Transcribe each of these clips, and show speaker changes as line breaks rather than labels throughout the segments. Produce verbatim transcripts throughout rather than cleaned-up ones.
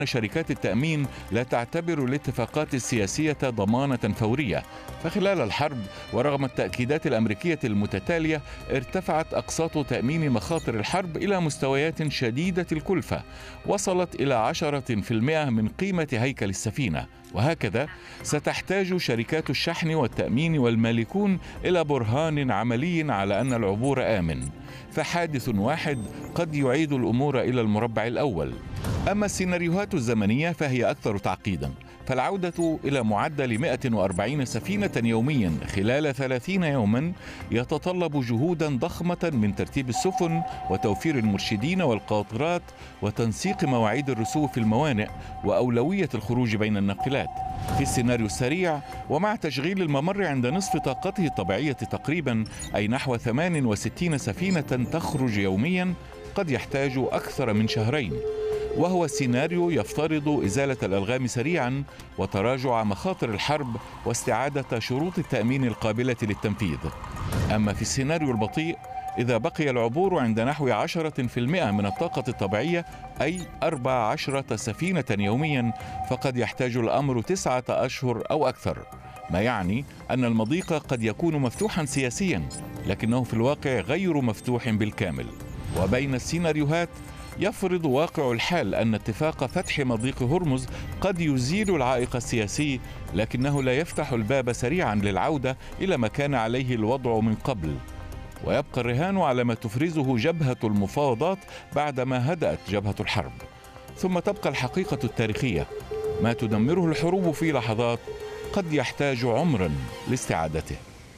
شركات التأمين لا تعتبر الاتفاقات السياسية ضمانة فورية، فخلال الحرب ورغم التأكيدات الأمريكية المتتالية ارتفعت أقساط تأمين مخاطر الحرب إلى مستويات شديدة الكلفة وصلت إلى عشرة في المئة من قيمة هيكل السفينة. وهكذا ستحتاج شركات الشحن والتأمين والمالكون إلى برهان عملي على أن العبور آمن، فحادث واحد قد يعيد الأمور إلى المربع الأول. أما السيناريوهات الزمنية فهي أكثر تعقيدا، فالعودة إلى معدل مئة وأربعين سفينة يوميا خلال ثلاثين يوما يتطلب جهودا ضخمة من ترتيب السفن وتوفير المرشدين والقاطرات وتنسيق مواعيد الرسو في الموانئ وأولوية الخروج بين الناقلات. في السيناريو السريع ومع تشغيل الممر عند نصف طاقته الطبيعية تقريبا، أي نحو ثمان وستين سفينة تخرج يوميا، قد يحتاج أكثر من شهرين، وهو السيناريو يفترض إزالة الألغام سريعا وتراجع مخاطر الحرب واستعادة شروط التأمين القابلة للتنفيذ. أما في السيناريو البطيء، إذا بقي العبور عند نحو عشرة في المئة من الطاقة الطبيعية، أي أربع عشرة سفينة يوميا، فقد يحتاج الأمر تسعة أشهر أو أكثر، ما يعني أن المضيق قد يكون مفتوحا سياسيا لكنه في الواقع غير مفتوح بالكامل. وبين السيناريوهات يفرض واقع الحال أن اتفاق فتح مضيق هرمز قد يزيل العائق السياسي، لكنه لا يفتح الباب سريعا للعودة إلى ما كان عليه الوضع من قبل، ويبقى الرهان على ما تفرزه جبهة المفاوضات بعدما هدأت جبهة الحرب. ثم تبقى الحقيقة التاريخية، ما تدمره الحروب في لحظات قد يحتاج عمرا لاستعادته.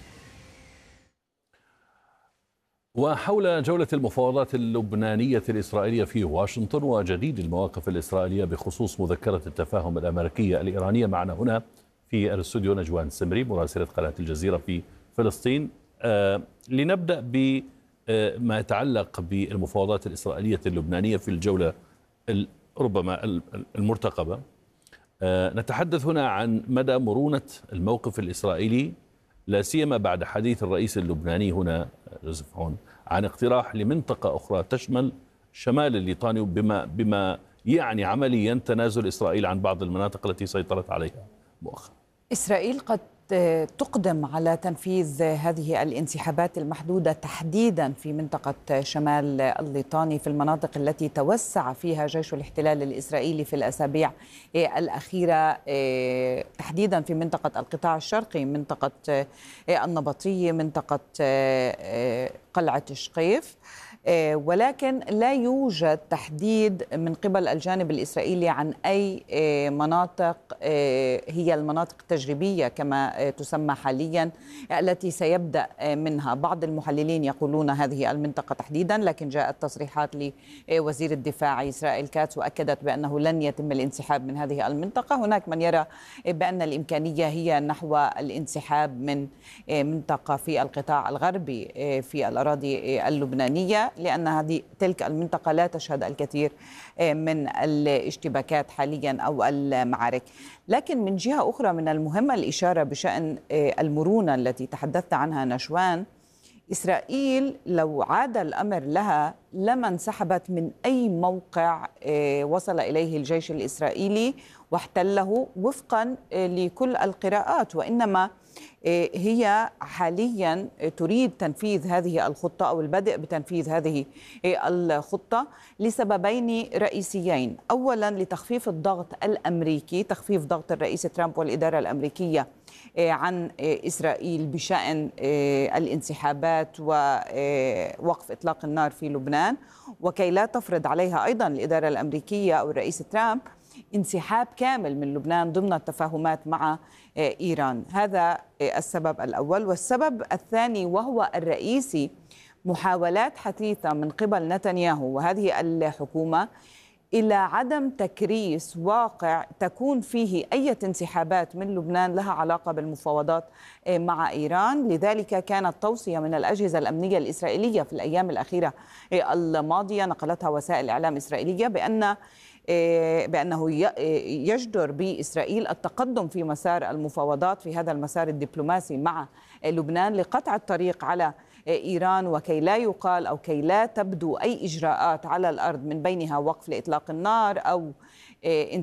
وحول جولة المفاوضات اللبنانية الإسرائيلية في واشنطن وجديد المواقف الإسرائيلية بخصوص مذكرة التفاهم الأمريكية الإيرانية، معنا هنا في الاستوديو نجوان السمري مراسلة قناة الجزيرة في فلسطين. آه لنبدأ بما يتعلق بالمفاوضات الإسرائيلية اللبنانية في الجولة ربما المرتقبة. آه نتحدث هنا عن مدى مرونة الموقف الإسرائيلي، لا سيما بعد حديث الرئيس اللبناني هنا جوزيف عون عن اقتراح لمنطقة أخرى تشمل شمال الليطاني، بما بما يعني عمليا تنازل إسرائيل عن بعض المناطق التي سيطرت عليها مؤخرا.
إسرائيل قد تقدم على تنفيذ هذه الانسحابات المحدودة تحديدا في منطقة شمال الليطاني، في المناطق التي توسع فيها جيش الاحتلال الإسرائيلي في الأسابيع الأخيرة، تحديدا في منطقة القطاع الشرقي، منطقة النبطية، منطقة قلعة شقيف، ولكن لا يوجد تحديد من قبل الجانب الإسرائيلي عن أي مناطق هي المناطق التجريبية كما تسمى حاليا التي سيبدأ منها. بعض المحللين يقولون هذه المنطقة تحديدا، لكن جاءت تصريحات لوزير الدفاع إسرائيل كاتس وأكدت بأنه لن يتم الانسحاب من هذه المنطقة. هناك من يرى بأن الإمكانية هي نحو الانسحاب من منطقة في القطاع الغربي في الأراضي اللبنانية، لأن هذه تلك المنطقة لا تشهد الكثير من الاشتباكات حاليا أو المعارك. لكن من جهة أخرى من المهم الإشارة بشأن المرونة التي تحدثت عنها نشوان. إسرائيل لو عاد الأمر لها لما انسحبت من أي موقع وصل إليه الجيش الإسرائيلي واحتله وفقا لكل القراءات، وإنما هي حاليا تريد تنفيذ هذه الخطة أو البدء بتنفيذ هذه الخطة لسببين رئيسيين. أولا لتخفيف الضغط الأمريكي، تخفيف ضغط الرئيس ترامب والإدارة الأمريكية عن إسرائيل بشأن الانسحابات ووقف إطلاق النار في لبنان، وكي لا تفرض عليها أيضا الإدارة الأمريكية أو الرئيس ترامب انسحاب كامل من لبنان ضمن التفاهمات مع إيران. هذا السبب الأول. والسبب الثاني وهو الرئيسي، محاولات حثيثة من قبل نتنياهو وهذه الحكومة إلى عدم تكريس واقع تكون فيه أي انسحابات من لبنان لها علاقة بالمفاوضات مع إيران. لذلك كانت توصية من الأجهزة الأمنية الإسرائيلية في الأيام الأخيرة الماضية نقلتها وسائل إعلام إسرائيلية بأن بأنه يجدر بإسرائيل التقدم في مسار المفاوضات في هذا المسار الدبلوماسي مع لبنان لقطع الطريق على إيران، وكي لا يقال أو كي لا تبدو أي إجراءات على الأرض من بينها وقف لإطلاق النار أو آه،